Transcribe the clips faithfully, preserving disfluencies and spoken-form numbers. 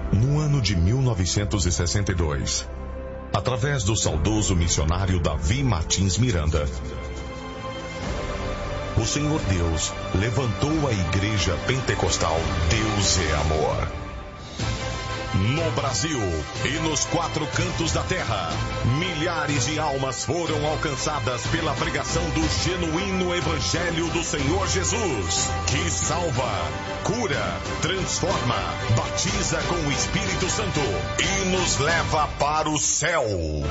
No ano de mil novecentos e sessenta e dois, através do saudoso missionário Davi Martins Miranda, o Senhor Deus levantou a Igreja Pentecostal Deus é Amor. No Brasil e nos quatro cantos da terra, milhares de almas foram alcançadas pela pregação do genuíno Evangelho do Senhor Jesus, que salva, cura, transforma, batiza com o Espírito Santo e nos leva para o céu.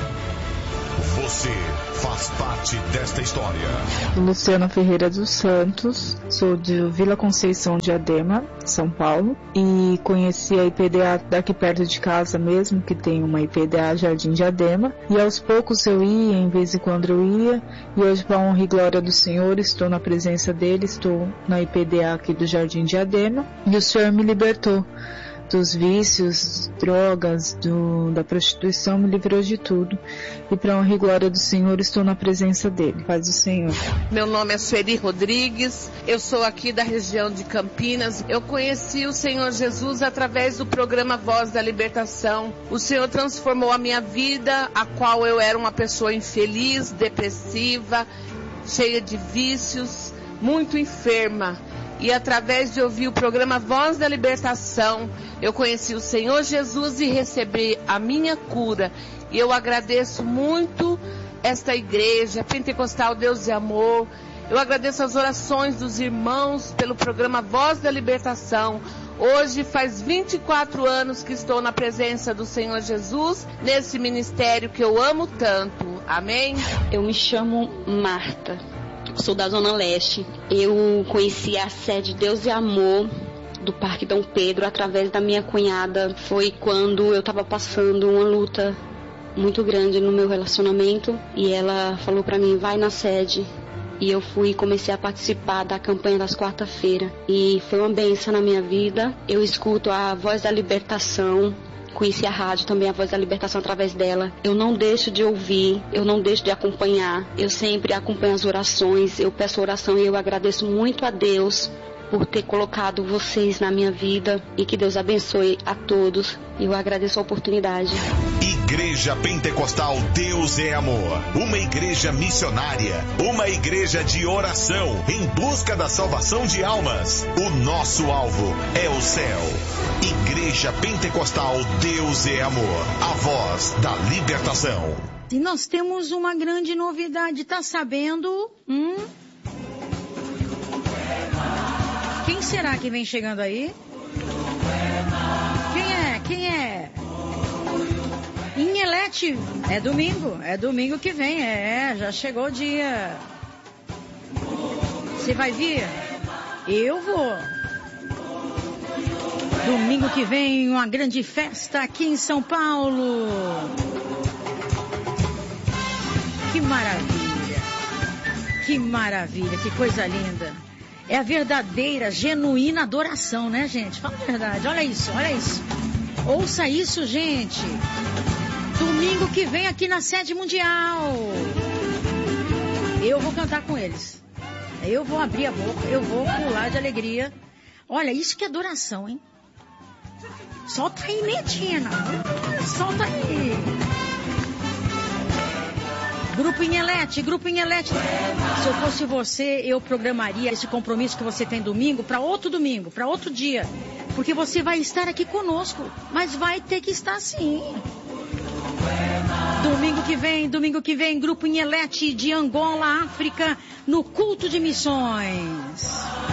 Você faz parte desta história. Luciana Ferreira dos Santos, sou de Vila Conceição, Diadema, São Paulo, e conheci a I P D A daqui perto de casa mesmo, que tem uma I P D A Jardim Diadema, e aos poucos eu ia, em vez em quando eu ia, e hoje, para a honra e glória do Senhor, estou na presença dele, estou na I P D A aqui do Jardim Diadema, e o Senhor me libertou dos vícios, drogas, do, da prostituição, me livrou de tudo. E para a honra e glória do Senhor, estou na presença dele. Paz do Senhor. Meu nome é Sueli Rodrigues, eu sou aqui da região de Campinas. Eu conheci o Senhor Jesus através do programa Voz da Libertação. O Senhor transformou a minha vida, a qual eu era uma pessoa infeliz, depressiva, cheia de vícios, muito enferma. E através de ouvir o programa Voz da Libertação, eu conheci o Senhor Jesus e recebi a minha cura. E eu agradeço muito esta igreja Pentecostal Deus e Amor. Eu agradeço as orações dos irmãos pelo programa Voz da Libertação. Hoje faz vinte e quatro anos que estou na presença do Senhor Jesus, nesse ministério que eu amo tanto. Amém? Eu me chamo Marta. Sou da Zona Leste. Eu conheci a sede Deus e Amor do Parque Dom Pedro através da minha cunhada. Foi quando eu estava passando uma luta muito grande no meu relacionamento e ela falou para mim, vai na sede. E eu fui e comecei a participar da campanha das quarta-feiras. E foi uma bênção na minha vida. Eu escuto a Voz da Libertação. Conheci a rádio também, a Voz da Libertação, através dela. Eu não deixo de ouvir, eu não deixo de acompanhar. Eu sempre acompanho as orações, eu peço oração e eu agradeço muito a Deus por ter colocado vocês na minha vida e que Deus abençoe a todos. Eu agradeço a oportunidade. Igreja Pentecostal Deus é Amor, uma igreja missionária, uma igreja de oração em busca da salvação de almas. O nosso alvo é o céu. Igreja Pentecostal Deus é Amor, a voz da libertação. E nós temos uma grande novidade, tá sabendo? Hum? Quem será que vem chegando aí? Quem é? Quem é? Inhelete. É domingo. É domingo que vem. É, já chegou o dia. Você vai vir? Eu vou. Domingo que vem, uma grande festa aqui em São Paulo. Que maravilha. Que maravilha. Que coisa linda. É a verdadeira, genuína adoração, né, gente? Fala a verdade, olha isso, olha isso. Ouça isso, gente. Domingo que vem aqui na sede mundial. Eu vou cantar com eles. Eu vou abrir a boca, eu vou pular de alegria. Olha, isso que é adoração, hein? Solta aí, Medina. Solta aí. Grupo Inhelete, Grupo Inhelete. Se eu fosse você, eu programaria esse compromisso que você tem domingo para outro domingo, para outro dia. Porque você vai estar aqui conosco, mas vai ter que estar sim. Domingo que vem, domingo que vem, Grupo Inhelete de Angola, África, no culto de missões.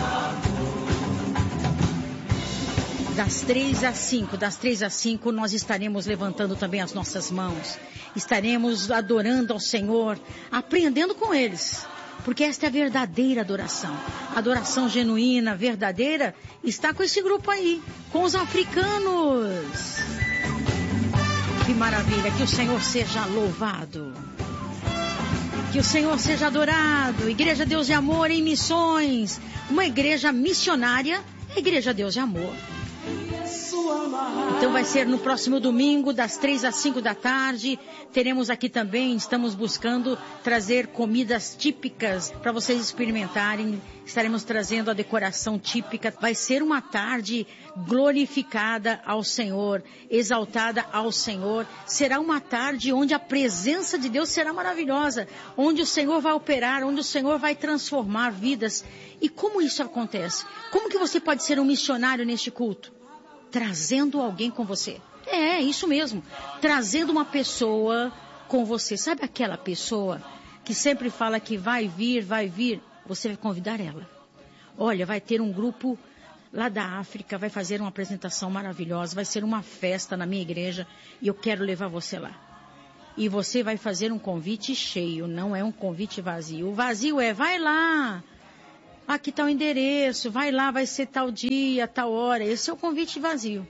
Das três às cinco, das três às cinco, nós estaremos levantando também as nossas mãos. Estaremos adorando ao Senhor, aprendendo com eles. Porque esta é a verdadeira adoração. A adoração genuína, verdadeira, está com esse grupo aí, com os africanos. Que maravilha, que o Senhor seja louvado. Que o Senhor seja adorado. Igreja Deus e Amor em missões. Uma igreja missionária, a Igreja Deus e Amor. Então vai ser no próximo domingo, das três às cinco da tarde. Teremos aqui também, estamos buscando trazer comidas típicas para vocês experimentarem. Estaremos trazendo a decoração típica. Vai ser uma tarde glorificada ao Senhor, exaltada ao Senhor. Será uma tarde onde a presença de Deus será maravilhosa, onde o Senhor vai operar, onde o Senhor vai transformar vidas. E como isso acontece? Como que você pode ser um missionário neste culto? Trazendo alguém com você. É, isso mesmo. Trazendo uma pessoa com você. Sabe aquela pessoa que sempre fala que vai vir, vai vir? Você vai convidar ela. Olha, vai ter um grupo lá da África, vai fazer uma apresentação maravilhosa, vai ser uma festa na minha igreja e eu quero levar você lá. E você vai fazer um convite cheio, não é um convite vazio. O vazio é, vai lá. Aqui está o endereço, vai lá, vai ser tal dia, tal hora. Esse é o convite vazio.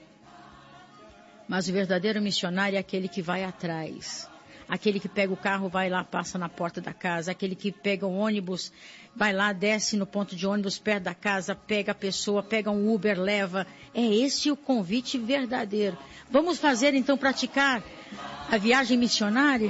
Mas o verdadeiro missionário é aquele que vai atrás. Aquele que pega o carro, vai lá, passa na porta da casa. Aquele que pega o ônibus, vai lá, desce no ponto de ônibus perto da casa, pega a pessoa, pega um Uber, leva. É esse o convite verdadeiro. Vamos fazer, então, praticar a viagem missionária?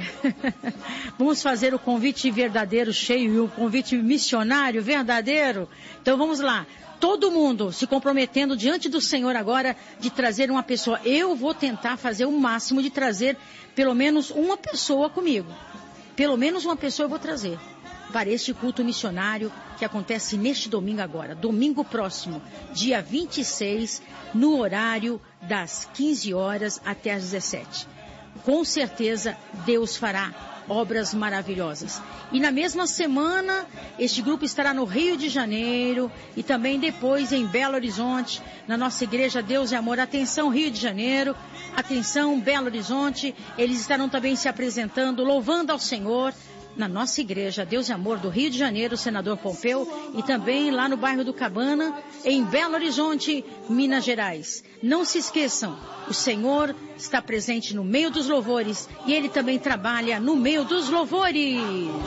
Vamos fazer o convite verdadeiro cheio e o convite missionário verdadeiro? Então vamos lá. Todo mundo se comprometendo diante do Senhor agora de trazer uma pessoa. Eu vou tentar fazer o máximo de trazer pelo menos uma pessoa comigo. Pelo menos uma pessoa eu vou trazer para este culto missionário que acontece neste domingo agora. Domingo próximo, dia vinte e seis, no horário das quinze horas até as dezessete. Com certeza Deus fará obras maravilhosas. E na mesma semana, este grupo estará no Rio de Janeiro e também depois em Belo Horizonte, na nossa igreja Deus é Amor. Atenção, Rio de Janeiro, atenção, Belo Horizonte, eles estarão também se apresentando, louvando ao Senhor, na nossa igreja Deus é Amor do Rio de Janeiro, Senador Pompeu, e também lá no bairro do Cabana, em Belo Horizonte, Minas Gerais. Não se esqueçam, o Senhor está presente no meio dos louvores e Ele também trabalha no meio dos louvores.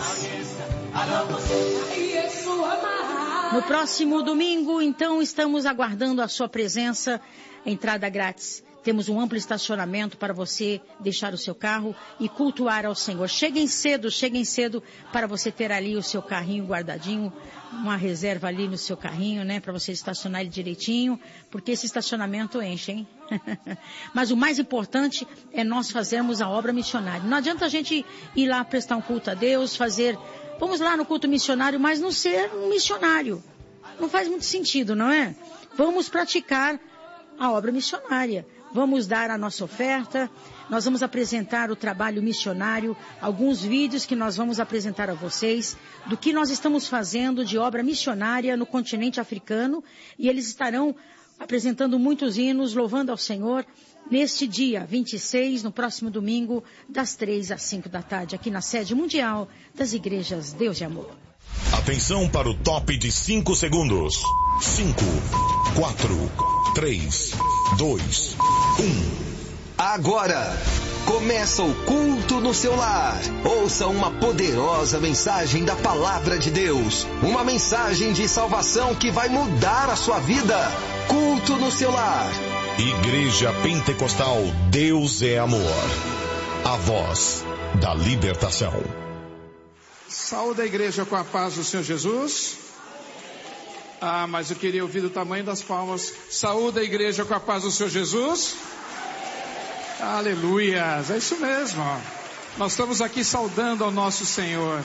No próximo domingo, então, estamos aguardando a sua presença, entrada grátis. Temos um amplo estacionamento para você deixar o seu carro e cultuar ao Senhor. Cheguem cedo, cheguem cedo para você ter ali o seu carrinho guardadinho, uma reserva ali no seu carrinho, né? Para você estacionar ele direitinho, porque esse estacionamento enche, hein? Mas o mais importante é nós fazermos a obra missionária. Não adianta a gente ir lá prestar um culto a Deus, fazer... Vamos lá no culto missionário, mas não ser um missionário. Não faz muito sentido, não é? Vamos praticar a obra missionária. Vamos dar a nossa oferta, nós vamos apresentar o trabalho missionário, alguns vídeos que nós vamos apresentar a vocês do que nós estamos fazendo de obra missionária no continente africano, e eles estarão apresentando muitos hinos, louvando ao Senhor, neste dia vinte e seis, no próximo domingo, das três às cinco da tarde, aqui na sede mundial das igrejas Deus de Amor. Atenção para o top de cinco segundos. cinco, quatro, três, dois, um. Agora, começa o culto no seu lar. Ouça uma poderosa mensagem da Palavra de Deus. Uma mensagem de salvação que vai mudar a sua vida. Culto no seu lar. Igreja Pentecostal Deus é Amor. A voz da libertação. Saúde a igreja com a paz do Senhor Jesus. Ah, mas eu queria ouvir o tamanho das palmas. Saúde a igreja com a paz do Senhor Jesus. Aleluias, é isso mesmo. Nós estamos aqui saudando ao nosso Senhor.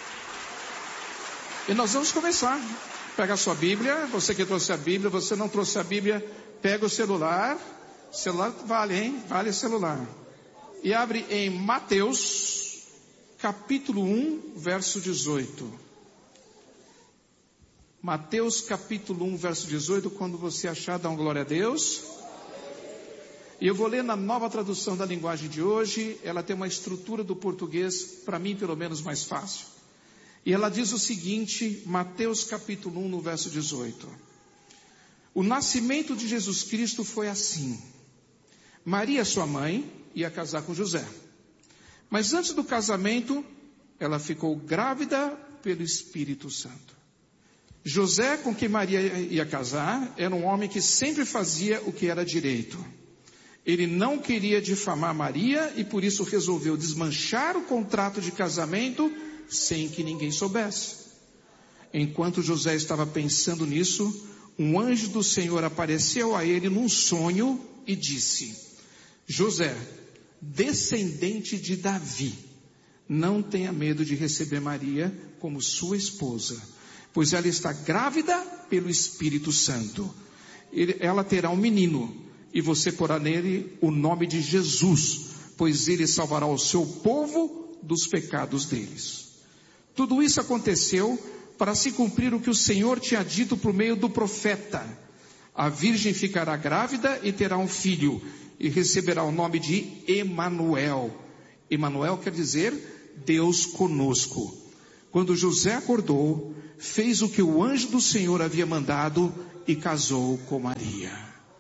E nós vamos começar. Pega a sua Bíblia, você que trouxe a Bíblia, você não trouxe a Bíblia, pega o celular. Celular vale, hein? Vale celular. E abre em Mateus, capítulo um, verso dezoito. Mateus capítulo um, verso dezoito, quando você achar, dá uma glória a Deus. E eu vou ler na nova tradução da linguagem de hoje. Ela tem uma estrutura do português, para mim pelo menos mais fácil. E ela diz o seguinte, Mateus capítulo um, no verso dezoito. O nascimento de Jesus Cristo foi assim. Maria, sua mãe, ia casar com José. Mas antes do casamento, ela ficou grávida pelo Espírito Santo. José, com quem Maria ia casar, era um homem que sempre fazia o que era direito. Ele não queria difamar Maria e por isso resolveu desmanchar o contrato de casamento sem que ninguém soubesse. Enquanto José estava pensando nisso, um anjo do Senhor apareceu a ele num sonho e disse: José, descendente de Davi, não tenha medo de receber Maria como sua esposa, pois ela está grávida pelo Espírito Santo. Ele, ela terá um menino, e você porá nele o nome de Jesus, pois ele salvará o seu povo dos pecados deles. Tudo isso aconteceu para se cumprir o que o Senhor tinha dito por meio do profeta: a virgem ficará grávida e terá um filho, e receberá o nome de Emanuel. Emanuel quer dizer Deus conosco. Quando José acordou, fez o que o anjo do Senhor havia mandado e casou com Maria.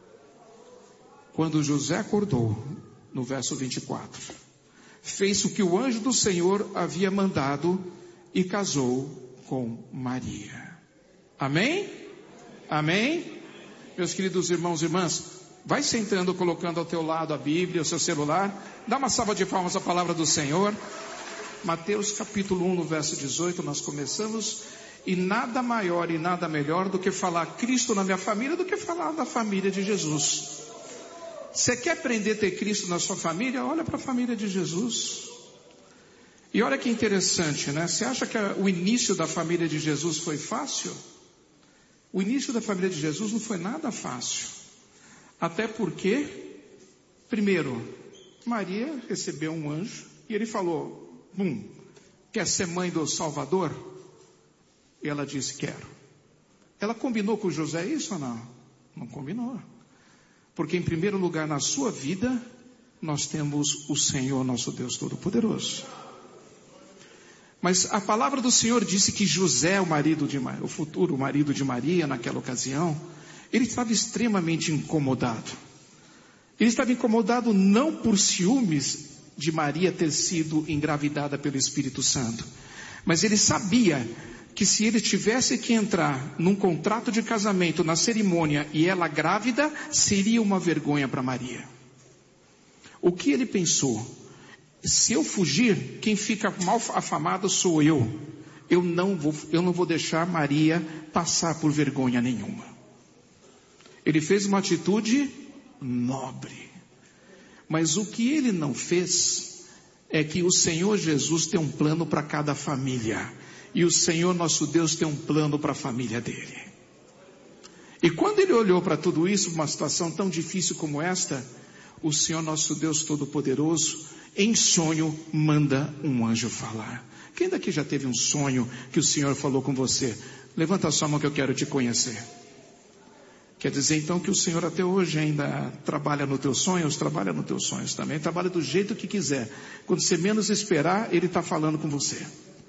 Quando José acordou, no verso vinte e quatro, fez o que o anjo do Senhor havia mandado e casou com Maria. Amém? Amém? Meus queridos irmãos e irmãs, vai sentando, colocando ao teu lado a Bíblia, o seu celular. Dá uma salva de palmas à palavra do Senhor. Mateus capítulo um, no verso dezoito, nós começamos. E nada maior e nada melhor do que falar Cristo na minha família, do que falar da família de Jesus. Você quer aprender a ter Cristo na sua família? Olha para a família de Jesus. E olha que interessante, né? Você acha que o início da família de Jesus foi fácil? O início da família de Jesus não foi nada fácil. Até porque, primeiro, Maria recebeu um anjo e ele falou: Bum, quer ser mãe do Salvador? E ela disse: quero. Ela combinou com José isso ou não? Não combinou. Porque em primeiro lugar na sua vida, nós temos o Senhor nosso Deus Todo-Poderoso. Mas a palavra do Senhor disse que José, o marido de o futuro marido de Maria naquela ocasião, ele estava extremamente incomodado. Ele estava incomodado não por ciúmes de Maria ter sido engravidada pelo Espírito Santo, mas ele sabia que se ele tivesse que entrar num contrato de casamento, na cerimônia, e ela grávida, seria uma vergonha para Maria. O que ele pensou? Se eu fugir, quem fica mal afamado sou eu. Eu não vou, eu não vou deixar Maria passar por vergonha nenhuma. Ele fez uma atitude nobre. Mas o que ele não fez é que o Senhor Jesus tem um plano para cada família. E o Senhor nosso Deus tem um plano para a família dele. E quando ele olhou para tudo isso, uma situação tão difícil como esta, o Senhor nosso Deus Todo-Poderoso, em sonho, manda um anjo falar. Quem daqui já teve um sonho que o Senhor falou com você? Levanta a sua mão que eu quero te conhecer. Quer dizer então que o Senhor até hoje ainda trabalha nos teus sonhos? Trabalha nos teus sonhos também. Trabalha do jeito que quiser. Quando você menos esperar, Ele está falando com você.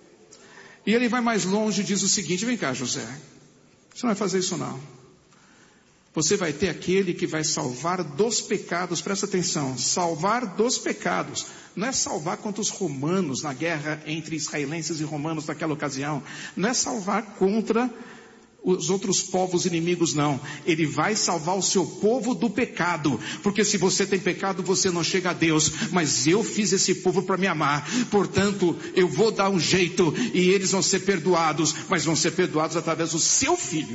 E ele vai mais longe e diz o seguinte: vem cá, José, você não vai fazer isso não. Você vai ter aquele que vai salvar dos pecados. Presta atenção, salvar dos pecados. Não é salvar contra os romanos na guerra entre israelenses e romanos naquela ocasião. Não é salvar contra os outros povos inimigos, não. Ele vai salvar o seu povo do pecado. Porque se você tem pecado, você não chega a Deus. Mas eu fiz esse povo para me amar. Portanto, eu vou dar um jeito e eles vão ser perdoados. Mas vão ser perdoados através do seu filho.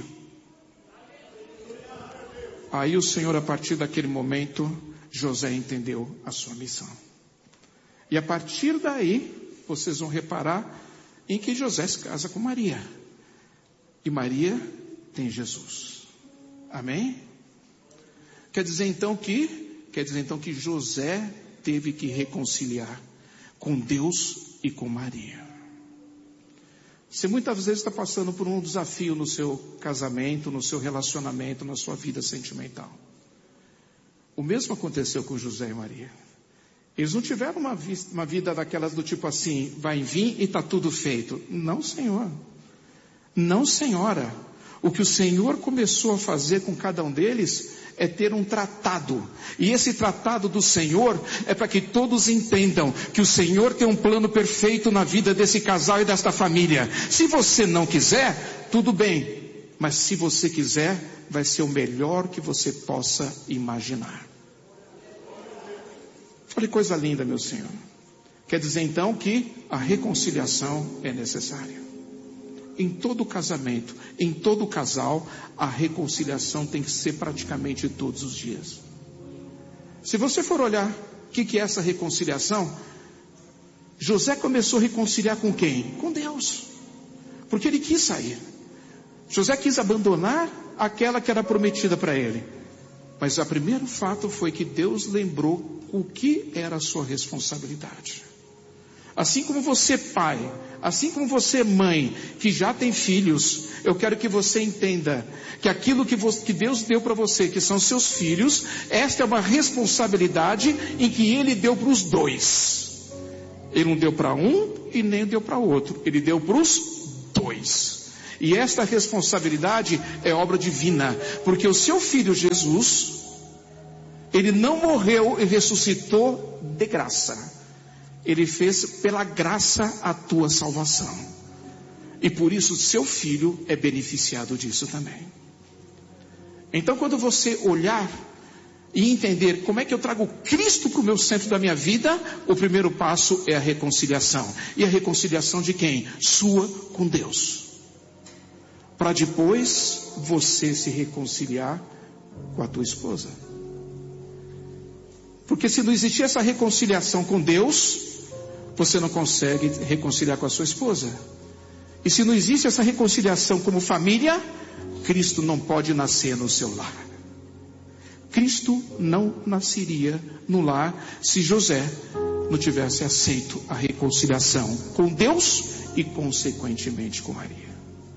Aí o Senhor, a partir daquele momento, José entendeu a sua missão. E a partir daí, vocês vão reparar em que José se casa com Maria. E Maria tem Jesus. Amém? Quer dizer então que, quer dizer então que José teve que reconciliar com Deus e com Maria. Você muitas vezes está passando por um desafio no seu casamento, no seu relacionamento, na sua vida sentimental. O mesmo aconteceu com José e Maria. Eles não tiveram uma, uma vida daquelas do tipo assim, vai vir e está tudo feito. Não, Senhor. Não, senhora. O que o Senhor começou a fazer com cada um deles é ter um tratado. E esse tratado do Senhor é para que todos entendam que o Senhor tem um plano perfeito na vida desse casal e desta família. Se você não quiser, tudo bem. mas se você quiser, vai ser o melhor que você possa imaginar. Olha que coisa linda, meu Senhor. Quer dizer então que a reconciliação é necessária. Em todo casamento, em todo casal, a reconciliação tem que ser praticamente todos os dias. Se você for olhar o que, que é essa reconciliação, José começou a reconciliar com quem? Com Deus. Porque ele quis sair. José quis abandonar aquela que era prometida para ele. Mas o primeiro fato foi que Deus lembrou o que era a sua responsabilidade. Assim como você, pai, assim como você, mãe, que já tem filhos, eu quero que você entenda que aquilo que, você, que Deus deu para você, que são seus filhos, esta é uma responsabilidade em que Ele deu para os dois. Ele não deu para um e nem deu para o outro, Ele deu para os dois. E esta responsabilidade é obra divina, porque o seu filho Jesus, ele não morreu e ressuscitou de graça. Ele fez pela graça a tua salvação. E por isso seu filho é beneficiado disso também. Então quando você olhar e entender como é que eu trago Cristo para o meu centro da minha vida, o primeiro passo é a reconciliação. E a reconciliação de quem? Sua com Deus. Para depois você se reconciliar com a tua esposa. Porque se não existir essa reconciliação com Deus, você não consegue reconciliar com a sua esposa. E se não existe essa reconciliação como família, Cristo não pode nascer no seu lar. Cristo não nasceria no lar se José não tivesse aceito a reconciliação com Deus e consequentemente com Maria.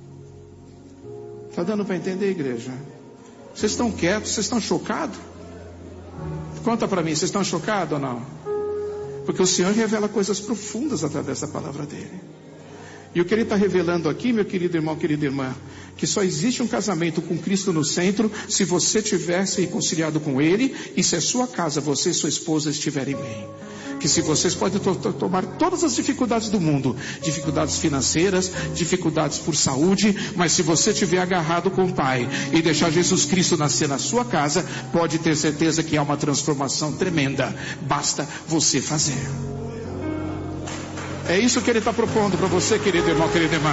Está dando para entender, igreja? Vocês estão quietos? Vocês estão chocados? Conta para mim, vocês estão chocados ou não? Porque o Senhor revela coisas profundas através da palavra dele. E o que ele está revelando aqui, meu querido irmão, querida irmã, que só existe um casamento com Cristo no centro se você tiver se reconciliado com Ele e se a sua casa, você e sua esposa estiverem bem. Que se vocês podem to- to- tomar todas as dificuldades do mundo, dificuldades financeiras, dificuldades por saúde, mas se você estiver agarrado com o Pai e deixar Jesus Cristo nascer na sua casa, pode ter certeza que há uma transformação tremenda. Basta você fazer. É isso que ele está propondo para você, querido irmão, querida irmã.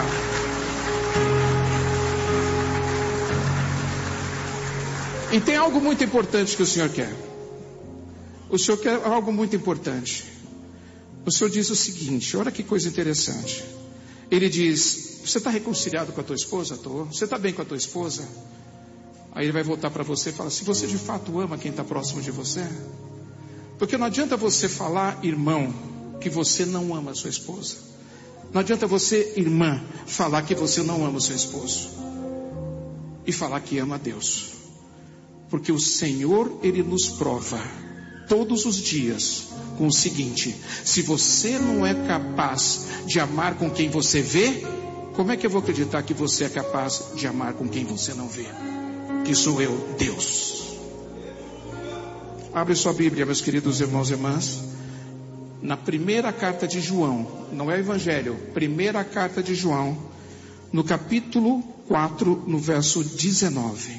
E tem algo muito importante que o Senhor quer. O Senhor quer algo muito importante. O Senhor diz o seguinte, olha que coisa interessante. Ele diz, você está reconciliado com a tua esposa? Estou. Você está bem com a tua esposa? Aí ele vai voltar para você e falar, se você de fato ama quem está próximo de você. Porque não adianta você falar, irmão, que você não ama a sua esposa. Não adianta você, irmã, falar que você não ama o seu esposo. E falar que ama a Deus. Porque o Senhor, Ele nos prova todos os dias com o seguinte, se você não é capaz de amar com quem você vê, como é que eu vou acreditar que você é capaz de amar com quem você não vê? Que sou eu, Deus. Abre sua Bíblia, meus queridos irmãos e irmãs. Na primeira carta de João, não é Evangelho, primeira carta de João, no capítulo quatro, no verso dezenove.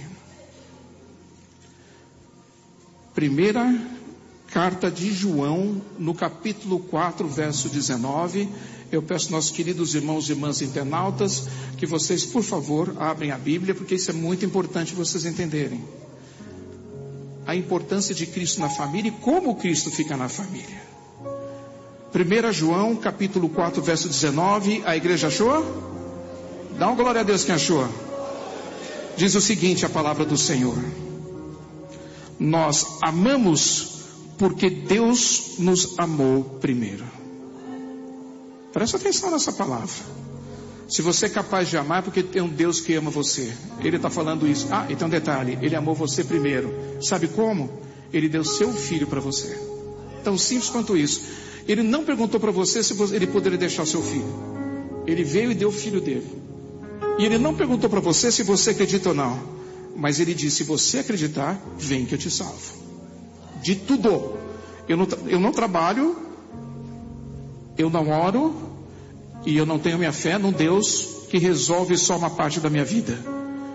Primeira carta de João, no capítulo quatro, verso dezenove. Eu peço nossos queridos irmãos e irmãs internautas que vocês, por favor, abrem a Bíblia, porque isso é muito importante vocês entenderem. A importância de Cristo na família e como Cristo fica na família. primeira João, capítulo quatro, verso dezenove. A igreja achou? Dá uma glória a Deus quem achou. Diz o seguinte, a palavra do Senhor. Nós amamos porque Deus nos amou primeiro. Presta atenção nessa palavra. Se você é capaz de amar, é porque tem um Deus que ama você. Ele está falando isso. Ah, e tem um detalhe. Ele amou você primeiro. Sabe como? Ele deu seu filho para você. Tão simples quanto isso. Ele não perguntou para você se ele poderia deixar seu filho. Ele veio e deu o filho dele. E ele não perguntou para você se você acredita ou não. Mas ele disse, se você acreditar, vem que eu te salvo. De tudo. Eu não, eu não trabalho, eu não oro, e eu não tenho minha fé num Deus que resolve só uma parte da minha vida.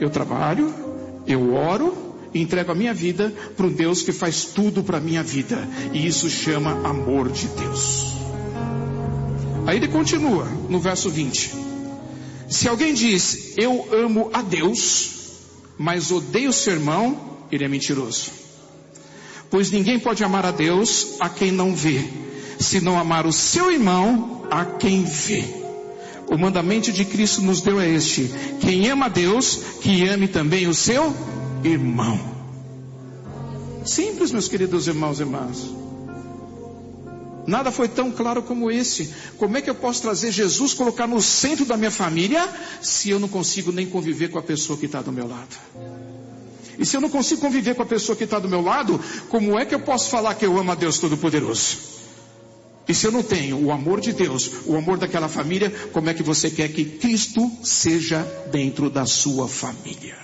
Eu trabalho, eu oro e entrego a minha vida para um Deus que faz tudo para a minha vida. E isso chama amor de Deus. Aí ele continua no verso vinte. Se alguém diz, eu amo a Deus, mas odeio seu irmão, ele é mentiroso. Pois ninguém pode amar a Deus a quem não vê, se não amar o seu irmão a quem vê. O mandamento de Cristo nos deu é este: quem ama a Deus, que ame também o seu irmão. Simples, meus queridos irmãos e irmãs. Nada foi tão claro como esse. Como é que eu posso trazer Jesus, colocar no centro da minha família, se eu não consigo nem conviver com a pessoa que está do meu lado? E se eu não consigo conviver com a pessoa que está do meu lado, como é que eu posso falar que eu amo a Deus Todo-Poderoso? E se eu não tenho o amor de Deus, o amor daquela família, como é que você quer que Cristo seja dentro da sua família?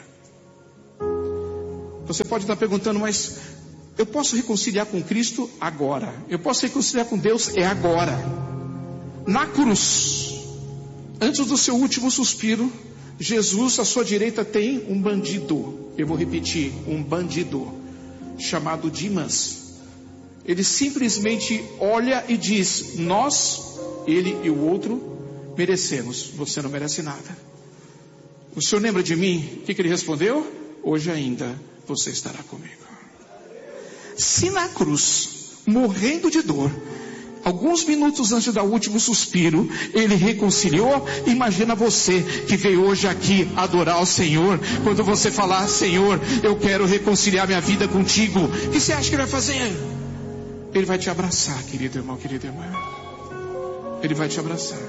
Você pode estar perguntando, mas eu posso reconciliar com Cristo agora. Eu posso reconciliar com Deus é agora. Na cruz, antes do seu último suspiro, Jesus, à sua direita, tem um bandido. Eu vou repetir, um bandido chamado Dimas. Ele simplesmente olha e diz, nós, ele e o outro, merecemos. Você não merece nada. O senhor lembra de mim? O que, que ele respondeu? Hoje ainda você estará comigo. Se na cruz, morrendo de dor, alguns minutos antes do último suspiro, ele reconciliou, imagina você que veio hoje aqui adorar o Senhor, quando você falar, Senhor, eu quero reconciliar minha vida contigo, o que você acha que ele vai fazer? Ele vai te abraçar, querido irmão, querida irmã. Ele vai te abraçar.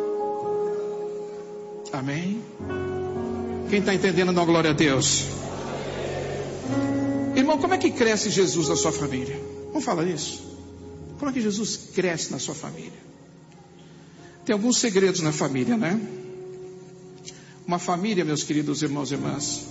Amém? Quem está entendendo, dá glória a Deus. Irmão, como é que cresce Jesus na sua família? Vamos falar isso? Como é que Jesus cresce na sua família? Tem alguns segredos na família, né? Uma família, meus queridos irmãos e irmãs,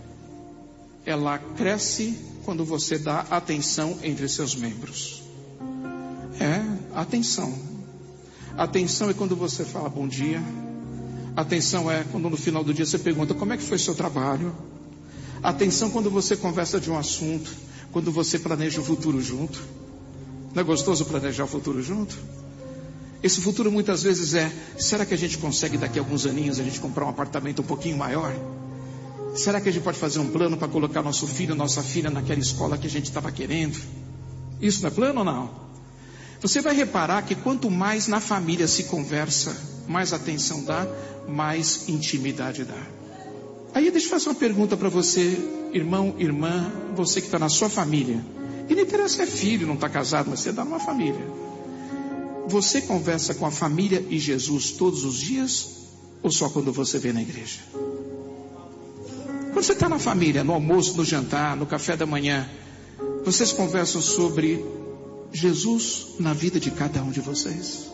ela cresce quando você dá atenção entre seus membros. É, atenção. Atenção é quando você fala bom dia. Atenção é quando no final do dia você pergunta como é que foi seu trabalho. Atenção quando você conversa de um assunto, quando você planeja o futuro junto. Não é gostoso planejar o futuro junto? Esse futuro muitas vezes é, será que a gente consegue daqui a alguns aninhos a gente comprar um apartamento um pouquinho maior? Será que a gente pode fazer um plano para colocar nosso filho, nossa filha naquela escola que a gente estava querendo? Isso não é plano ou não? Você vai reparar que quanto mais na família se conversa, mais atenção dá, mais intimidade dá. Aí deixa eu fazer uma pergunta para você, irmão, irmã, você que está na sua família. E não interessa se é filho, não está casado, mas você está numa família. Você conversa com a família e Jesus todos os dias? Ou só quando você vem na igreja? Quando você está na família, no almoço, no jantar, no café da manhã, vocês conversam sobre Jesus na vida de cada um de vocês?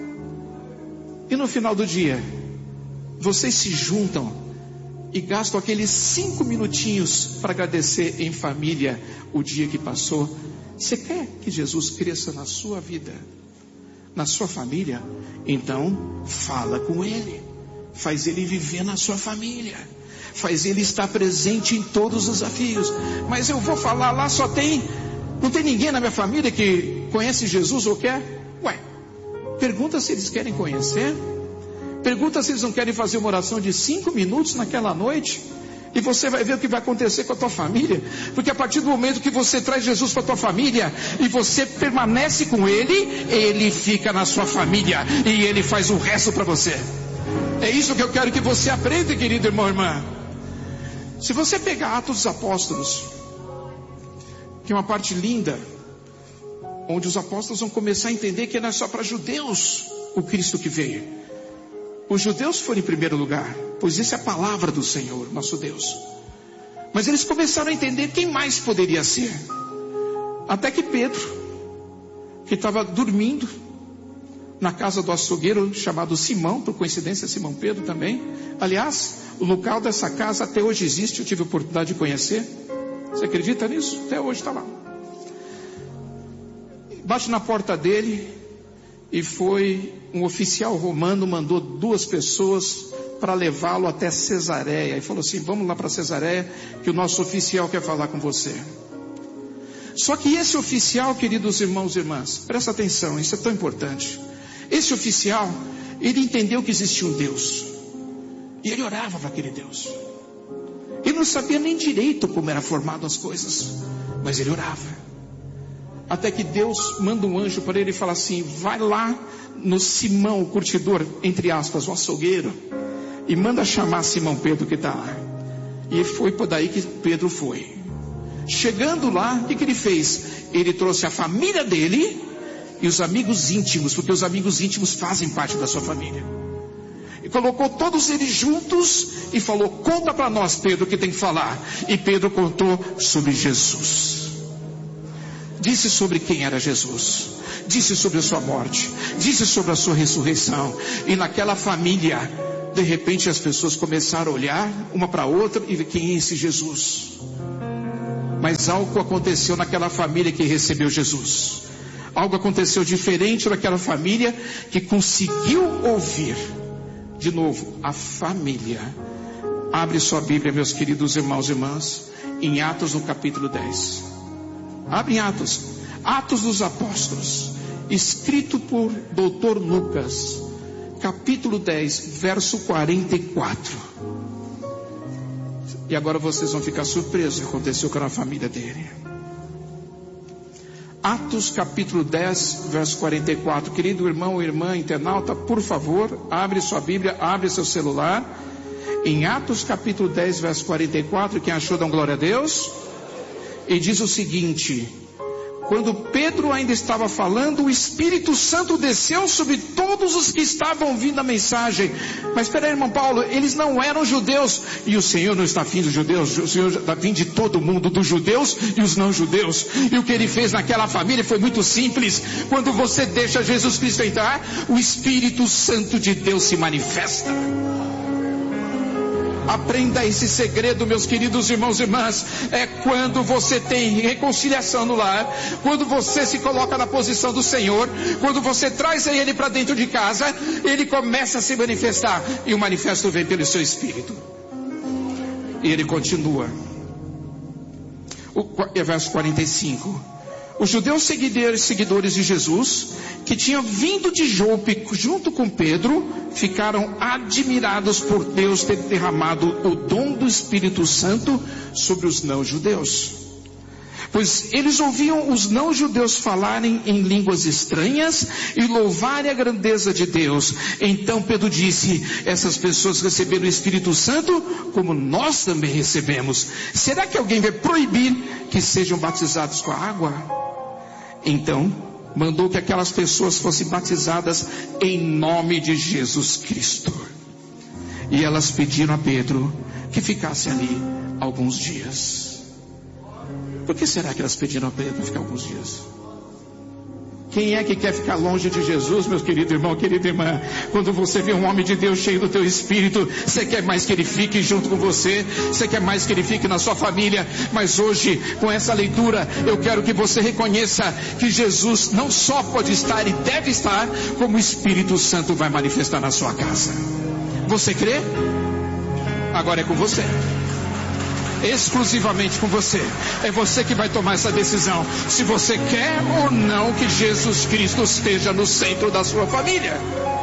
E no final do dia, vocês se juntam e gastam aqueles cinco minutinhos para agradecer em família o dia que passou? Você quer que Jesus cresça na sua vida, na sua família? Então fala com Ele, faz Ele viver na sua família, faz Ele estar presente em todos os desafios. Mas eu vou falar lá, só tem, não tem ninguém na minha família que conhece Jesus ou quer? Ué, pergunta se eles querem conhecer. Pergunta se eles não querem fazer uma oração de cinco minutos naquela noite. E você vai ver o que vai acontecer com a tua família. Porque a partir do momento que você traz Jesus para a tua família e você permanece com Ele, Ele fica na sua família e Ele faz o resto para você. É isso que eu quero que você aprenda, querido irmão e irmã. Se você pegar Atos dos Apóstolos, que é uma parte linda, onde os apóstolos vão começar a entender que não é só para judeus o Cristo que veio. Os judeus foram em primeiro lugar, pois essa é a palavra do Senhor, nosso Deus. Mas eles começaram a entender quem mais poderia ser. Até que Pedro, que estava dormindo na casa do açougueiro chamado Simão, por coincidência Simão Pedro também. Aliás, o local dessa casa até hoje existe, eu tive a oportunidade de conhecer. Você acredita nisso? Até hoje está lá. Bate na porta dele e foi um oficial romano, mandou duas pessoas para levá-lo até Cesareia, e falou assim: vamos lá para Cesareia, que o nosso oficial quer falar com você. Só que esse oficial, queridos irmãos e irmãs, presta atenção, isso é tão importante. Esse oficial, ele entendeu que existia um Deus, e ele orava para aquele Deus. Ele não sabia nem direito como era formado as coisas, mas ele orava. Até que Deus manda um anjo para ele e fala assim: vai lá no Simão, o curtidor, entre aspas, o açougueiro, e manda chamar Simão Pedro que está lá. E foi por daí que Pedro foi. Chegando lá, o que, que ele fez? Ele trouxe a família dele e os amigos íntimos, porque os amigos íntimos fazem parte da sua família. E colocou todos eles juntos e falou: conta para nós, Pedro, o que tem que falar. E Pedro contou sobre Jesus. Disse sobre quem era Jesus, disse sobre a sua morte, disse sobre a sua ressurreição. E naquela família, de repente as pessoas começaram a olhar uma para a outra e ver quem é esse Jesus. Mas algo aconteceu naquela família que recebeu Jesus. Algo aconteceu diferente naquela família que conseguiu ouvir. De novo, a família. Abre sua Bíblia, meus queridos irmãos e irmãs, em Atos no capítulo dez. Abre em Atos, Atos dos Apóstolos, escrito por doutor Lucas, capítulo dez, verso quarenta e quatro. E agora vocês vão ficar surpresos o que aconteceu com a família dele. Atos capítulo dez, verso quarenta e quatro. Querido irmão ou irmã internauta, por favor, abre sua Bíblia, abre seu celular. Em Atos capítulo dez, verso quarenta e quatro, quem achou, dá glória a Deus. E diz o seguinte: quando Pedro ainda estava falando, o Espírito Santo desceu sobre todos os que estavam ouvindo a mensagem. Mas espera aí, irmão Paulo, eles não eram judeus. E o Senhor não está afim dos judeus, o Senhor está afim de todo mundo, dos judeus e os não judeus. E o que ele fez naquela família foi muito simples. Quando você deixa Jesus Cristo entrar, o Espírito Santo de Deus se manifesta. Aprenda esse segredo, meus queridos irmãos e irmãs. É quando você tem reconciliação no lar, quando você se coloca na posição do Senhor, quando você traz Ele para dentro de casa, Ele começa a se manifestar. E o manifesto vem pelo seu Espírito. E Ele continua. O verso quarenta e cinco. Os judeus seguidores, seguidores de Jesus, que tinham vindo de Jope junto com Pedro, ficaram admirados por Deus ter derramado o dom do Espírito Santo sobre os não-judeus. Pois eles ouviam os não-judeus falarem em línguas estranhas e louvarem a grandeza de Deus. Então Pedro disse: essas pessoas receberam o Espírito Santo como nós também recebemos. Será que alguém vai proibir que sejam batizados com a água? Então mandou que aquelas pessoas fossem batizadas em nome de Jesus Cristo. E elas pediram a Pedro que ficasse ali alguns dias. Por que será que elas pediram a Pedro para ficar alguns dias? Quem é que quer ficar longe de Jesus, meu querido irmão, querida irmã? Quando você vê um homem de Deus cheio do teu Espírito, você quer mais que ele fique junto com você, você quer mais que ele fique na sua família. Mas hoje, com essa leitura, eu quero que você reconheça que Jesus não só pode estar e deve estar, como o Espírito Santo vai manifestar na sua casa. Você crê? Agora é com você. Exclusivamente com você. É você que vai tomar essa decisão, se você quer ou não que Jesus Cristo esteja no centro da sua família.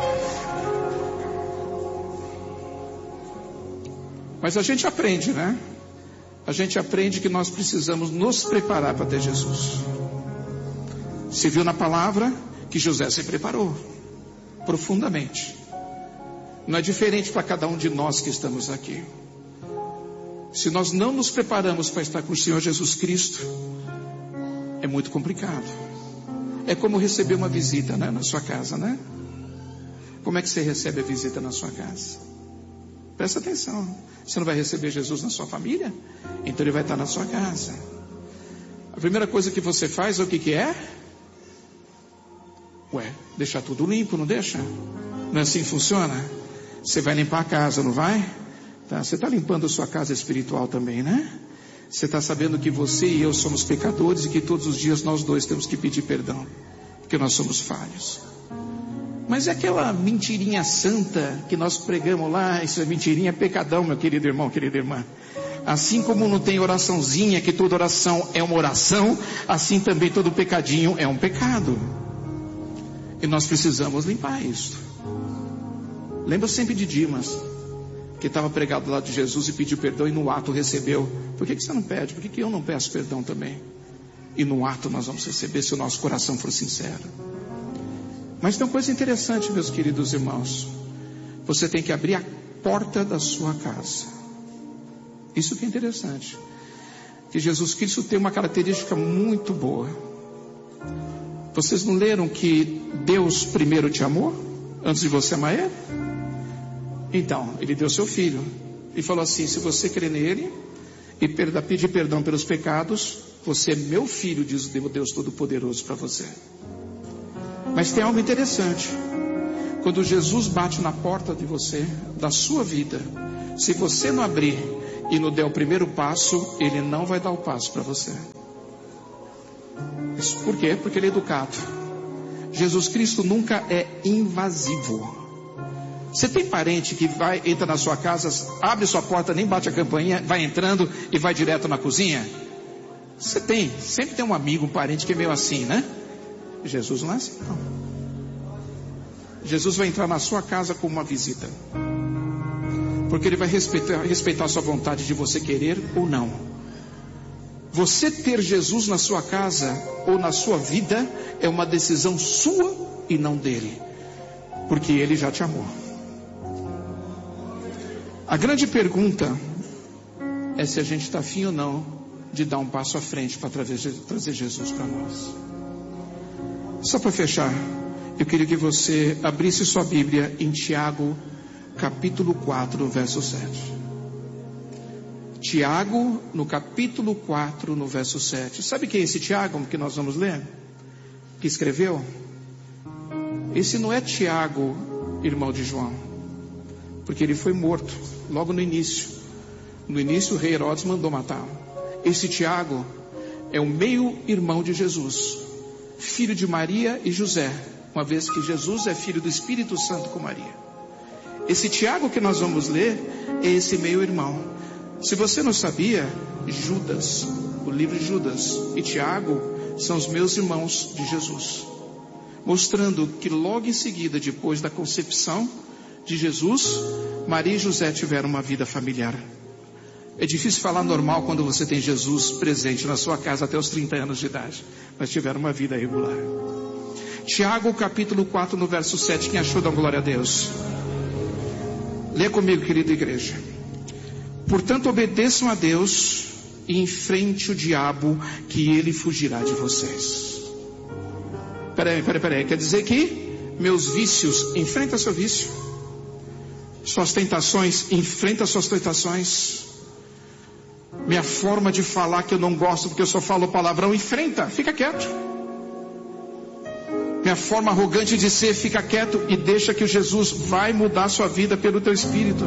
Mas a gente aprende, né? A gente aprende que nós precisamos nos preparar para ter Jesus. Se viu na palavra que José se preparou profundamente. Não é diferente para cada um de nós que estamos aqui. Se nós não nos preparamos para estar com o Senhor Jesus Cristo, é muito complicado. É como receber uma visita, né, na sua casa, né? Como é que você recebe a visita na sua casa? Presta atenção. Você não vai receber Jesus na sua família? Então ele vai estar na sua casa. A primeira coisa que você faz, o que que é? Ué, deixar tudo limpo, não deixa? Não é assim que funciona? Você vai limpar a casa, não vai? Tá, você está limpando a sua casa espiritual também, né? Você está sabendo que você e eu somos pecadores e que todos os dias nós dois temos que pedir perdão, porque nós somos falhos. Mas é aquela mentirinha santa que nós pregamos lá, isso é mentirinha, pecadão, meu querido irmão, querida irmã. Assim como não tem oraçãozinha, que toda oração é uma oração, assim também todo pecadinho é um pecado. E nós precisamos limpar isso. Lembra sempre de Dimas, que estava pregado do lado de Jesus e pediu perdão e no ato recebeu. Por que, que você não pede? Por que, que eu não peço perdão também? E no ato nós vamos receber se o nosso coração for sincero. Mas tem uma coisa interessante, meus queridos irmãos. Você tem que abrir a porta da sua casa. Isso que é interessante. Que Jesus Cristo tem uma característica muito boa. Vocês não leram que Deus primeiro te amou? Antes de você amar Ele? Então, Ele deu seu Filho. E falou assim, se você crer nele e pedir perdão pelos pecados, você é meu filho, diz o Deus Todo-Poderoso para você. Mas tem algo interessante. Quando Jesus bate na porta de você, da sua vida, se você não abrir e não der o primeiro passo, Ele não vai dar o passo para você. Isso por quê? Porque Ele é educado. Jesus Cristo nunca é invasivo. Você tem parente que vai, entra na sua casa, abre sua porta, nem bate a campainha, vai entrando e vai direto na cozinha? Você tem, sempre tem um amigo, um parente que é meio assim, né? Jesus não é assim, não. Jesus vai entrar na sua casa como uma visita. Porque Ele vai respeitar, respeitar a sua vontade de você querer ou não. Você ter Jesus na sua casa ou na sua vida é uma decisão sua e não dele. Porque Ele já te amou. A grande pergunta é se a gente está afim ou não de dar um passo à frente para trazer Jesus para nós. Só para fechar, eu queria que você abrisse sua Bíblia em Tiago, capítulo quatro, verso sete. Tiago, no capítulo quatro, no verso sete. Sabe quem é esse Tiago que nós vamos ler? Que escreveu? Esse não é Tiago, irmão de João, porque ele foi morto logo no início. No início o rei Herodes mandou matá-lo. Esse Tiago é o meio-irmão de Jesus, filho de Maria e José, uma vez que Jesus é filho do Espírito Santo com Maria. Esse Tiago que nós vamos ler é esse meio-irmão. Se você não sabia, Judas, o livro de Judas e Tiago são os meus irmãos de Jesus, mostrando que logo em seguida, depois da concepção de Jesus, Maria e José tiveram uma vida familiar. É difícil falar normal quando você tem Jesus presente na sua casa até os trinta anos de idade, mas tiveram uma vida regular. Tiago capítulo quatro no verso sete, quem achou, dá glória a Deus. Lê comigo, querida igreja. Portanto, obedeçam a Deus e enfrente o diabo, que ele fugirá de vocês. Peraí, peraí, peraí. Quer dizer que meus vícios, enfrenta seu vício. Suas tentações, enfrenta suas tentações. Minha forma de falar que eu não gosto porque eu só falo palavrão, enfrenta, fica quieto. Minha forma arrogante de ser, fica quieto e deixa que o Jesus vai mudar sua vida pelo teu espírito.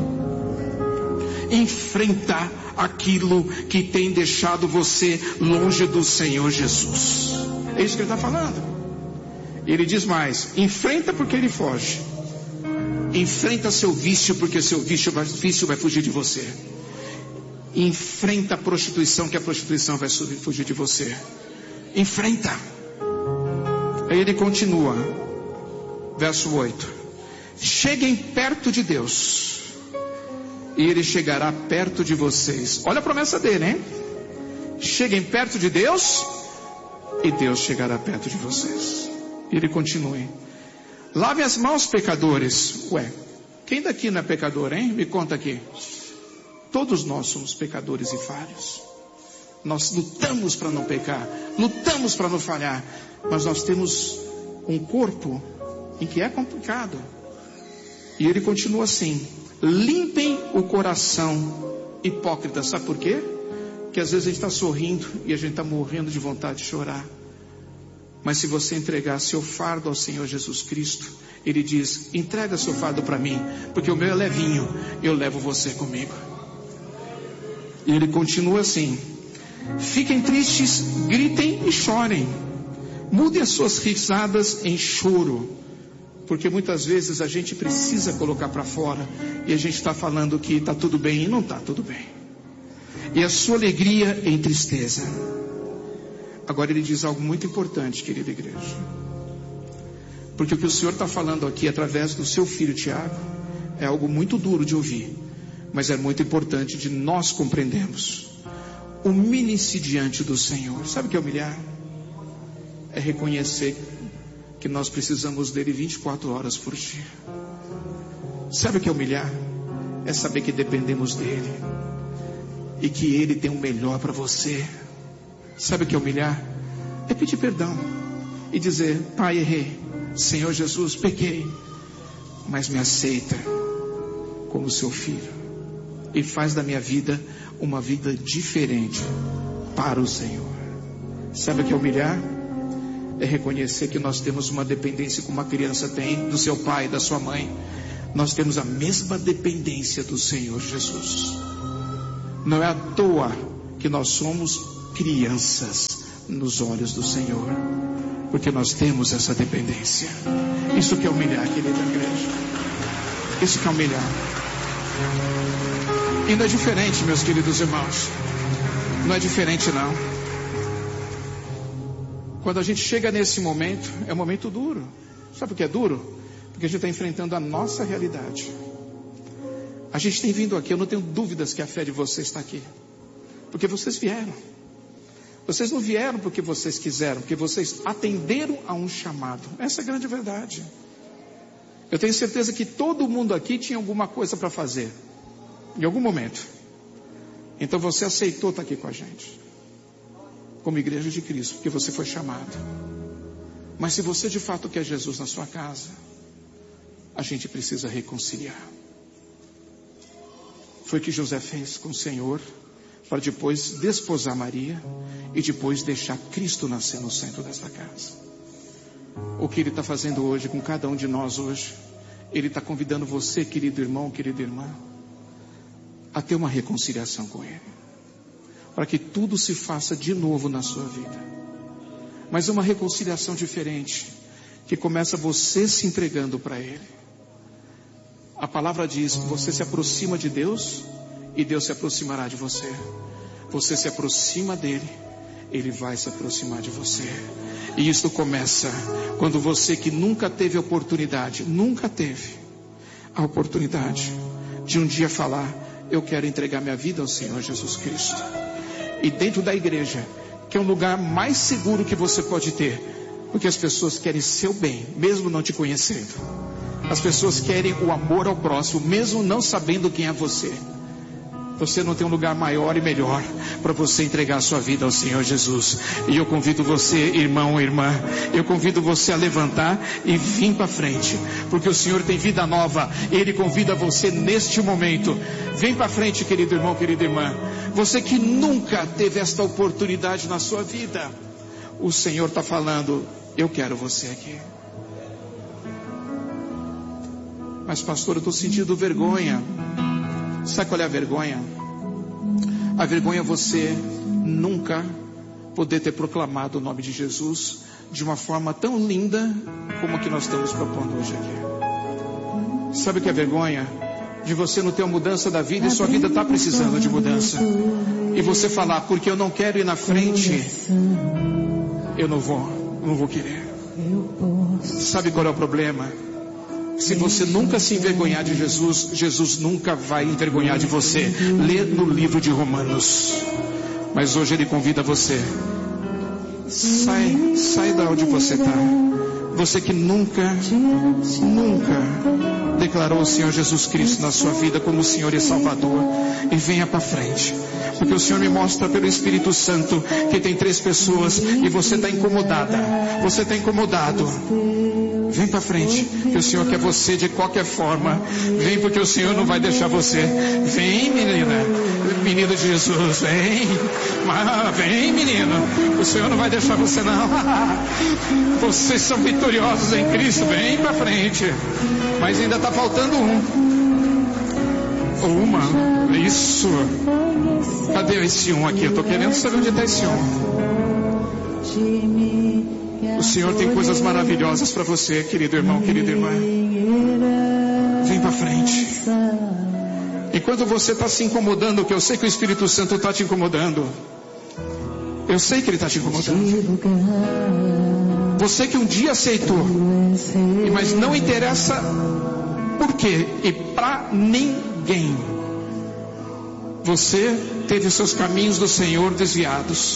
Enfrenta aquilo que tem deixado você longe do Senhor Jesus. É isso que ele está falando. Ele diz mais, enfrenta porque ele foge. Enfrenta seu vício porque seu vício vai, vício vai fugir de você. Enfrenta a prostituição, que a prostituição vai fugir de você. Enfrenta. Aí ele continua, verso oito. Cheguem perto de Deus e Ele chegará perto de vocês. Olha a promessa dele, hein? Cheguem perto de Deus e Deus chegará perto de vocês. E ele continua. Lavem as mãos, pecadores. Ué, quem daqui não é pecador, hein? Me conta aqui. Todos nós somos pecadores e falhos. Nós lutamos para não pecar, lutamos para não falhar, mas nós temos um corpo em que é complicado. E ele continua assim: limpem o coração, hipócrita. Sabe por quê? Que às vezes a gente está sorrindo e a gente está morrendo de vontade de chorar. Mas se você entregar seu fardo ao Senhor Jesus Cristo, Ele diz, entrega seu fardo para mim, porque o meu é levinho, eu levo você comigo. E ele continua assim: fiquem tristes, gritem e chorem. Mudem as suas risadas em choro Porque muitas vezes a gente precisa colocar para fora e a gente está falando que está tudo bem e não está tudo bem. E a sua alegria em tristeza. Agora ele diz algo muito importante, querida igreja. Porque o que o Senhor está falando aqui através do seu filho Tiago é algo muito duro de ouvir, mas é muito importante de nós compreendermos. Humilhe-se diante do Senhor. Sabe o que é humilhar? É reconhecer que nós precisamos dele vinte e quatro horas por dia. Sabe o que é humilhar? É saber que dependemos dele e que ele tem o melhor para você. Sabe o que é humilhar? É pedir perdão e dizer: Pai, errei, Senhor Jesus, pequei, mas me aceita como seu filho e faz da minha vida uma vida diferente para o Senhor. Sabe o que é humilhar? É reconhecer que nós temos uma dependência como uma criança tem do seu pai, da sua mãe. Nós temos a mesma dependência do Senhor Jesus. Não é à toa que nós somos crianças nos olhos do Senhor, porque nós temos essa dependência. Isso que é humilhar, querida igreja. Isso que é humilhar. E não é diferente, meus queridos irmãos. Não é diferente não. Quando a gente chega nesse momento, é um momento duro. Sabe por que é duro? Porque a gente está enfrentando a nossa realidade. A gente tem vindo aqui, eu não tenho dúvidas que a fé de vocês está aqui. Porque vocês vieram. Vocês não vieram porque vocês quiseram, porque vocês atenderam a um chamado. Essa é a grande verdade. Eu tenho certeza que todo mundo aqui tinha alguma coisa para fazer, em algum momento. Então você aceitou estar aqui com a gente, como igreja de Cristo, porque você foi chamado. Mas se você de fato quer Jesus na sua casa, a gente precisa reconciliar. Foi o que José fez com o Senhor, para depois desposar Maria e depois deixar Cristo nascer no centro desta casa. O que Ele está fazendo hoje com cada um de nós hoje, Ele está convidando você, querido irmão, querida irmã, a ter uma reconciliação com Ele, para que tudo se faça de novo na sua vida. Mas uma reconciliação diferente, que começa você se entregando para Ele. A palavra diz: você se aproxima de Deus e Deus se aproximará de você. Você se aproxima dele, Ele vai se aproximar de você. E isso começa quando você, que nunca teve a oportunidade, nunca teve a oportunidade de um dia falar: eu quero entregar minha vida ao Senhor Jesus Cristo. E dentro da igreja, que é um lugar mais seguro que você pode ter, porque as pessoas querem seu bem, mesmo não te conhecendo. As pessoas querem o amor ao próximo, mesmo não sabendo quem é você. Você não tem um lugar maior e melhor para você entregar a sua vida ao Senhor Jesus. E eu convido você, irmão ou irmã, eu convido você a levantar e vir para frente, porque o Senhor tem vida nova. Ele convida você neste momento. Vem para frente, querido irmão, querida irmã. Você que nunca teve esta oportunidade na sua vida, o Senhor está falando: eu quero você aqui. Mas pastor, eu estou sentindo vergonha. Sabe qual é a vergonha? A vergonha é você nunca poder ter proclamado o nome de Jesus de uma forma tão linda como a que nós estamos propondo hoje aqui. Sabe o que é vergonha? De você não ter uma mudança da vida e sua vida está precisando de mudança. E você falar: porque eu não quero ir na frente, eu não vou, não vou querer. Sabe qual é o problema? Se você nunca se envergonhar de Jesus, Jesus nunca vai envergonhar de você. Lê no livro de Romanos. Mas hoje Ele convida você: sai, sai da onde você está. Você que nunca, nunca declarou o Senhor Jesus Cristo na sua vida como o Senhor e Salvador, e venha para frente. Porque o Senhor me mostra pelo Espírito Santo que tem três pessoas e você está incomodada. Você está incomodado. Vem para frente, que o Senhor quer você de qualquer forma. Vem, porque o Senhor não vai deixar você. Vem, menina, menino de Jesus, vem. Mas, vem, menino, o Senhor não vai deixar você não. Vocês são vitoriosos em Cristo. Vem para frente. Mas ainda está faltando um ou uma. Isso. Cadê esse um aqui? Eu estou querendo saber onde está esse um. O Senhor tem coisas maravilhosas para você, querido irmão, querida irmã. Vem para frente. Enquanto você está se incomodando, que eu sei que o Espírito Santo está te incomodando. Eu sei que ele está te incomodando. Você que um dia aceitou, mas não interessa por quê e para ninguém. Você teve os seus caminhos do Senhor desviados.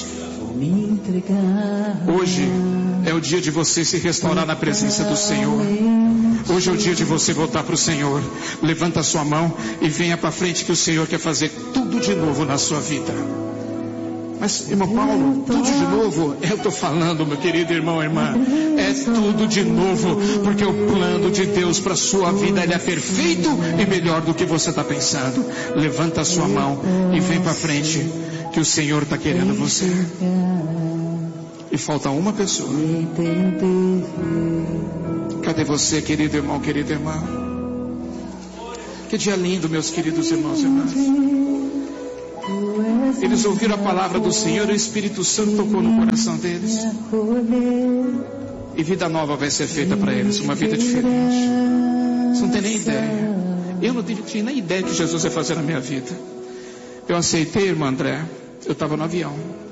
Hoje é o dia de você se restaurar na presença do Senhor. Hoje é o dia de você voltar para o Senhor. Levanta a sua mão e venha para frente, que o Senhor quer fazer tudo de novo na sua vida. Mas, irmão Paulo, tudo de novo? Eu estou falando, meu querido irmão, irmã, é tudo de novo, porque o plano de Deus para a sua vida, ele é perfeito e melhor do que você está pensando. Levanta a sua mão e vem para frente, que o Senhor está querendo você. E falta uma pessoa. Cadê você, querido irmão, querida irmã? Que dia lindo, meus queridos irmãos e irmãs. Eles ouviram a palavra do Senhor, o Espírito Santo tocou no coração deles. E vida nova vai ser feita para eles, uma vida diferente. Você não tem nem ideia. Eu não tinha nem ideia que Jesus ia fazer na minha vida. Eu aceitei, irmã André. Eu estava no avião.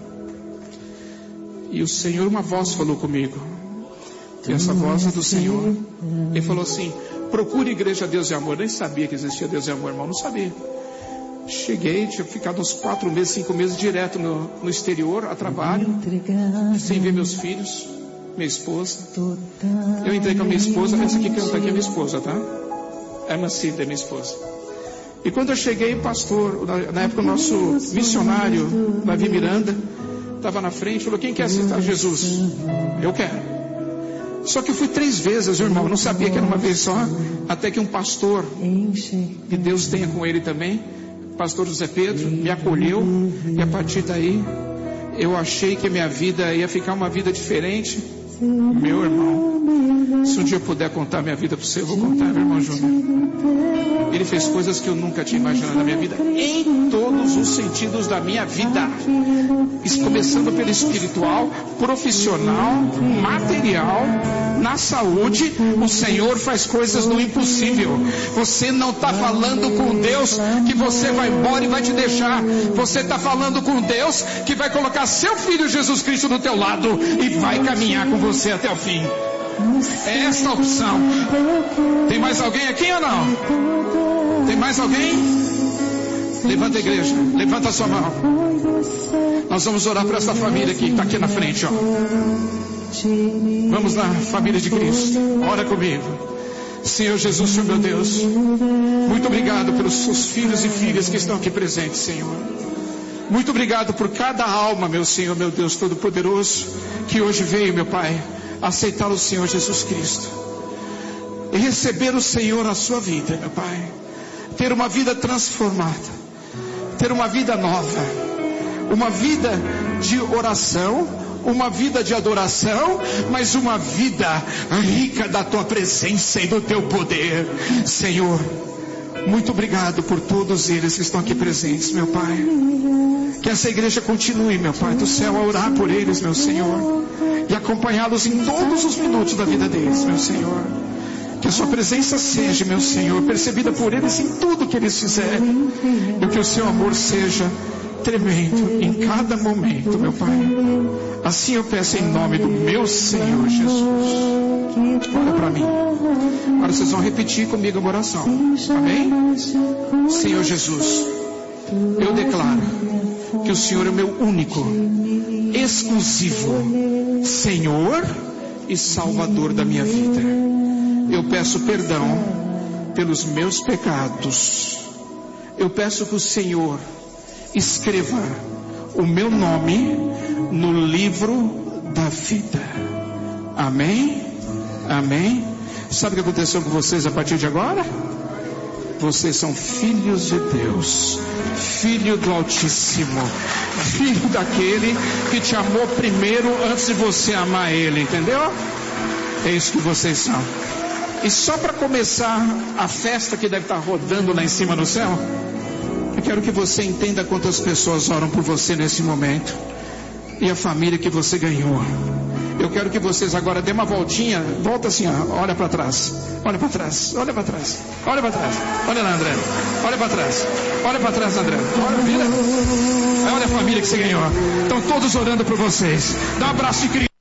E o Senhor, uma voz falou comigo. E essa voz é do Senhor. Ele falou assim: procure Igreja Deus e Amor. Eu nem sabia que existia Deus e Amor, irmão. Não sabia. Cheguei, tinha ficado uns quatro meses, cinco meses direto no, no exterior, a trabalho, sem ver meus filhos, minha esposa. Eu entrei com a minha esposa. Essa aqui que está aqui é minha esposa, tá? É a Cida, é minha esposa. E quando eu cheguei, o pastor, na, na época o nosso missionário, Davi Miranda, estava na frente, falou: quem quer aceitar Jesus? Eu quero. Só que eu fui três vezes, irmão, eu não sabia que era uma vez só, até que um pastor, que Deus tenha com ele também, pastor José Pedro, me acolheu, e a partir daí, eu achei que a minha vida ia ficar uma vida diferente. Meu irmão, se um dia eu puder contar minha vida para você, eu vou contar, meu irmão Júnior. Ele fez coisas que eu nunca tinha imaginado na minha vida, em todos os sentidos da minha vida, começando pelo espiritual, profissional, material, na saúde. O Senhor faz coisas no impossível. Você não está falando com Deus que você vai embora e vai te deixar. Você está falando com Deus que vai colocar seu Filho Jesus Cristo do teu lado e vai caminhar com você até o fim. É esta a opção. Tem mais alguém aqui ou não? Tem mais alguém? Levanta a igreja, levanta a sua mão. Nós vamos orar por essa família aqui, que está aqui na frente, ó. Vamos lá, família de Cristo, ora comigo. Senhor Jesus, Senhor meu Deus, muito obrigado pelos seus filhos e filhas que estão aqui presentes, Senhor. Muito obrigado por cada alma, meu Senhor, meu Deus Todo-Poderoso, que hoje veio, meu Pai, aceitar o Senhor Jesus Cristo e receber o Senhor na sua vida, meu Pai. Ter uma vida transformada, ter uma vida nova, uma vida de oração, uma vida de adoração, mas uma vida rica da tua presença e do teu poder. Senhor, muito obrigado por todos eles que estão aqui presentes, meu Pai. Que essa igreja continue, meu Pai do céu, a orar por eles, meu Senhor, e acompanhá-los em todos os minutos da vida deles, meu Senhor. Que a sua presença seja, meu Senhor, percebida por eles em tudo que eles fizerem, e que o seu amor seja tremendo em cada momento, meu Pai. Assim eu peço em nome do meu Senhor Jesus. Ora para mim. Agora vocês vão repetir comigo a oração. Amém? Senhor Jesus, eu declaro que o Senhor é o meu único, exclusivo Senhor e Salvador da minha vida. Eu peço perdão pelos meus pecados. Eu peço que o Senhor escreva o meu nome no livro da vida. Amém? Amém? Sabe o que aconteceu com vocês a partir de agora? Vocês são filhos de Deus, filho do Altíssimo, filho daquele que te amou primeiro antes de você amar Ele, entendeu? É isso que vocês são. E só para começar a festa que deve estar rodando lá em cima no céu, eu quero que você entenda quantas pessoas oram por você nesse momento, e a família que você ganhou. Eu quero que vocês agora dêem uma voltinha. Volta assim, ó. Olha para trás. Olha para trás. Olha para trás. Olha para trás. Olha lá, André. Olha para trás. Olha para trás, André. Olha, vira. Olha a família que você ganhou. Estão todos orando por vocês. Dá um abraço de Cristo.